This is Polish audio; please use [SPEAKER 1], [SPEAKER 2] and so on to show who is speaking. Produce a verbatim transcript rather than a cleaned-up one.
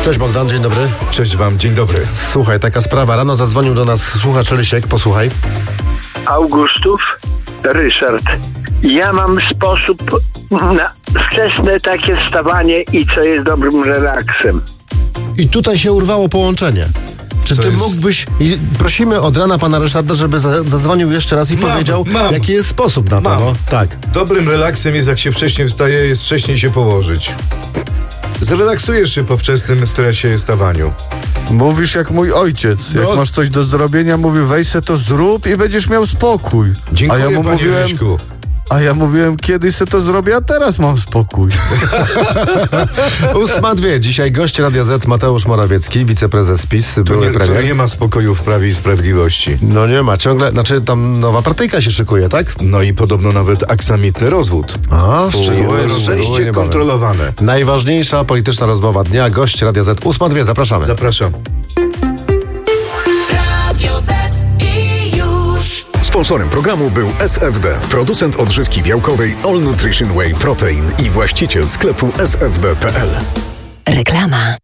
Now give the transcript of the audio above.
[SPEAKER 1] Cześć Bogdan, dzień dobry.
[SPEAKER 2] Cześć wam, dzień dobry.
[SPEAKER 1] Słuchaj, taka sprawa. Rano zadzwonił do nas słuchacz Rysiek, posłuchaj.
[SPEAKER 3] Augustów, Ryszard. Ja mam sposób na wczesne takie wstawanie i co jest dobrym relaksem.
[SPEAKER 1] I tutaj się urwało połączenie. Czy
[SPEAKER 2] Co
[SPEAKER 1] ty
[SPEAKER 2] jest?
[SPEAKER 1] mógłbyś... I prosimy od rana pana Ryszarda, żeby za- zadzwonił jeszcze raz i
[SPEAKER 2] Mam,
[SPEAKER 1] powiedział,
[SPEAKER 2] mam.
[SPEAKER 1] jaki jest sposób na to.
[SPEAKER 2] Mam.
[SPEAKER 1] No, tak.
[SPEAKER 2] Dobrym relaksem jest, jak się wcześniej wstaje, jest wcześniej się położyć. Zrelaksujesz się po wczesnym stresie stawaniu.
[SPEAKER 4] Mówisz jak mój ojciec. Jak
[SPEAKER 2] No.
[SPEAKER 4] masz coś do zrobienia, mówi weź se to zrób i będziesz miał spokój.
[SPEAKER 2] Dziękuję,
[SPEAKER 4] a ja mu
[SPEAKER 2] panie
[SPEAKER 4] mówiłem,
[SPEAKER 2] Ryśku.
[SPEAKER 4] a ja mówiłem kiedyś se to zrobię, a teraz mam spokój.
[SPEAKER 1] Ósma dwie. Dzisiaj gość Radia Z Mateusz Morawiecki, wiceprezes PiS,
[SPEAKER 2] Tu
[SPEAKER 1] były
[SPEAKER 2] nie, tu
[SPEAKER 1] premier.
[SPEAKER 2] nie ma spokoju w Prawie i Sprawiedliwości.
[SPEAKER 1] No nie ma, ciągle, znaczy tam nowa partyjka się szykuje, tak?
[SPEAKER 2] No i podobno nawet aksamitny rozwód.
[SPEAKER 1] A,
[SPEAKER 2] Czyli
[SPEAKER 1] szczegóły, szczegóły
[SPEAKER 2] szczęście
[SPEAKER 1] niebawem.
[SPEAKER 2] kontrolowane.
[SPEAKER 1] Najważniejsza polityczna rozmowa dnia, gość Radia Z. Ósma dwie, zapraszamy.
[SPEAKER 2] Zapraszam.
[SPEAKER 5] Radio Z i już.
[SPEAKER 6] Sponsorem programu był S F D, producent odżywki białkowej All Nutrition Whey Protein i właściciel sklepu s f d kropka p l.
[SPEAKER 5] Reklama.